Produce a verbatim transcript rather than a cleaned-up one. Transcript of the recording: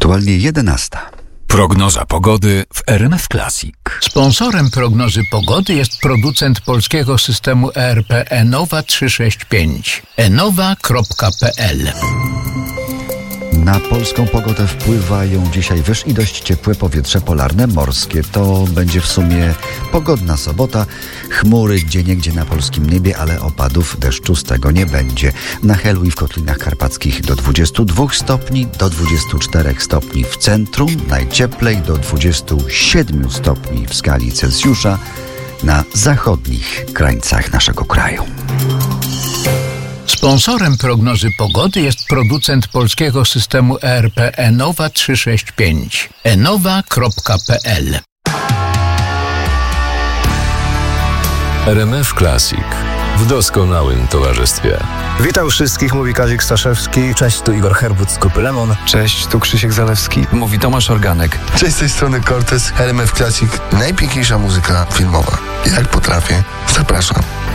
Aktualnie jedenasta. Prognoza pogody w R M F Classic. Sponsorem prognozy pogody jest producent polskiego systemu E R P Enowa trzysta sześćdziesiąt pięć. enowa kropka p l. Na polską pogodę wpływają dzisiaj wyż i dość ciepłe powietrze polarne morskie. To będzie w sumie pogodna sobota. Chmury gdzieniegdzie na polskim niebie, ale opadów deszczu z tego nie będzie. Na Helu i w Kotlinach Karpackich do dwudziestu dwóch stopni, do dwudziestu czterech stopni w centrum, najcieplej do dwudziestu siedmiu stopni w skali Celsjusza na zachodnich krańcach naszego kraju. Sponsorem prognozy pogody jest producent polskiego systemu E R P Enowa trzysta sześćdziesiąt pięć. enowa kropka p l. R M F Classic w doskonałym towarzystwie. Witam wszystkich, mówi Kazik Staszewski. Cześć, tu Igor Herbut z grupy Lemon. Cześć, tu Krzysiek Zalewski. Mówi Tomasz Organek. Cześć, z tej strony Cortez. R M F Classic. Najpiękniejsza muzyka filmowa. Jak potrafię. Zapraszam.